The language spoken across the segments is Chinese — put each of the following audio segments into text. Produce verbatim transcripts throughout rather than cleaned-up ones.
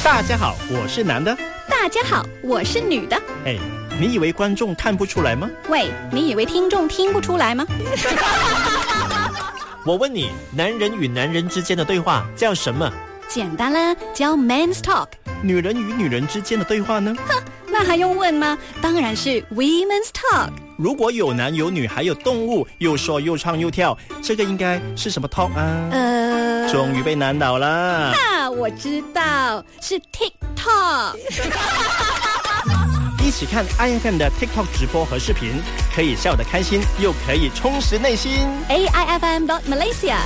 大家好，我是男的。 大家好，我是女的。 哎，你以为观众看不出来吗？ 喂，你以为听众听不出来吗？ 我问你，男人与男人之间的对话叫什么？ 简单啦，叫 Men's Talk。 女人与女人之间的对话呢？ 哼，那还用问吗？当然是 Women's Talk。 如果有男有女还有动物，又说又唱又跳，这个应该是什么 talk 啊？ 呃， 终于被难倒了。 那我知道，是 TikTok。 一起看 I F M 的 TikTok 直播和视频，可以笑得开心，又可以充实内心。 A I F M dot Malaysia。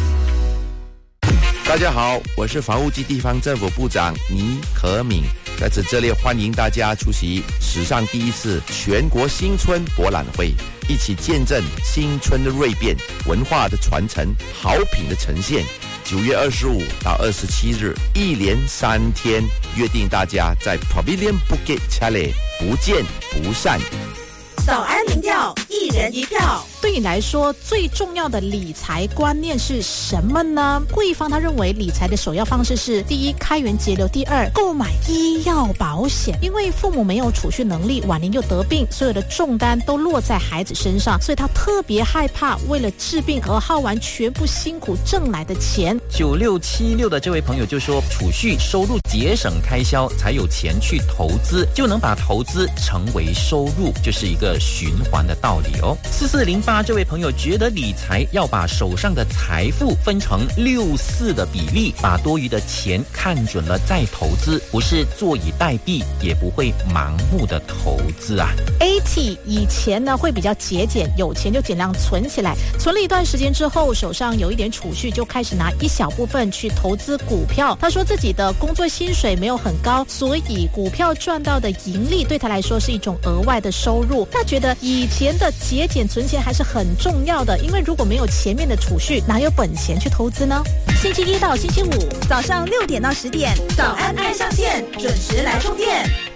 大家好，我是房屋及地方政府部长倪可敏，在此这里欢迎大家出席史上第一次全国新春博览会，一起见证新春的蜕变、文化的传承、好品的呈现。九月二十五到二十七日，一连三天，约定大家在 Pavilion Bukit Chalet 不见不散。 早安民调，一人一票。 对你来说，最重要的理财观念是什么呢？顾一方他认为理财的首要方式是：第一，开源节流；第二，购买医药保险。因为父母没有储蓄能力，晚年又得病，所有的重担都落在孩子身上，所以他特别害怕为了治病而耗完全部辛苦挣来的钱。 九六七六的这位朋友就说，储蓄收入节省开销，才有钱去投资，就能把投资成为收入，就是一个循环的道理哦。四四零八这位朋友觉得理财要把手上的财富分成六四的比例，把多余的钱看准了再投资，不是坐以待毙，也不会盲目的投资啊。 A T 以前呢会比较节俭，有钱就尽量存起来，存了一段时间之后，手上有一点储蓄，就开始拿一小部分去投资股票。他说自己的工作薪水没有很高，所以股票赚到的盈利对他来说是一种额外的收入。他觉得以前的节俭存钱还是很重要的，因为如果没有前面的储蓄，哪有本钱去投资呢？星期一到星期五早上六点到十点，早安爱上线，准时来充电。